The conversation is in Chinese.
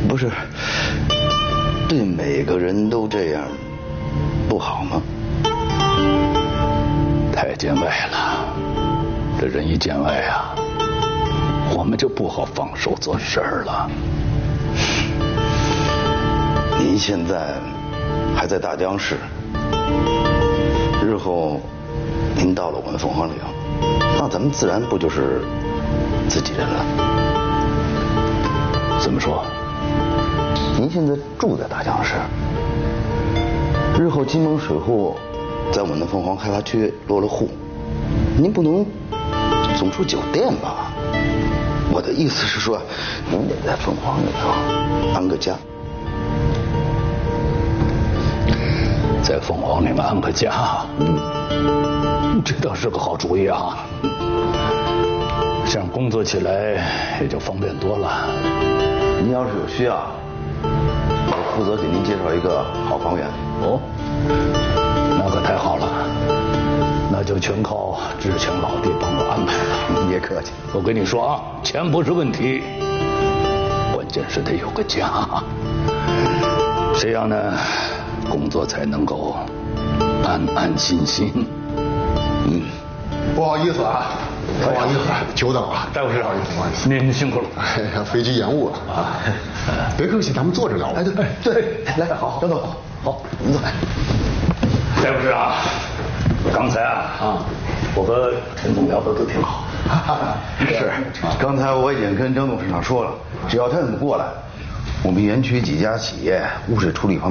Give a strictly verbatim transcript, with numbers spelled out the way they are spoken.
不是，对每个人都这样，不好吗？ 太见外了，这人一见外啊，我们就不好放手做事儿了。 您现在还在大江市，日后您到了我们凤凰岭，那咱们自然不就是自己人了？ 怎么说？ 您现在住在大江市，日后金盟水户在我们的凤凰开发区落了户，您不能总住酒店吧？我的意思是说，您得在凤凰里头安个家。 在凤凰里面安个家，嗯，这倒是个好主意啊。这样工作起来也就方便多了。 您要是有需要，我负责给您介绍一个好房源。 哦，那可太好了，那就全靠志强老弟帮我安排了。 别客气， 我跟你说啊，钱不是问题，关键是得有个家，这样呢，工作才能够安安心心。 嗯，不好意思啊，不好意思，久等了， 戴护士， 不好意思，不好意思， 您辛苦了。 哎呀，飞机延误了啊！别客气，咱们坐着聊。 哎，对对，来，好，张总，好，您坐。 戴护士啊，刚才啊啊，我和陈总聊的都挺好。 是，刚才我已经跟张董事长说了，只要他们过来，我们园区几家企业污水处理方面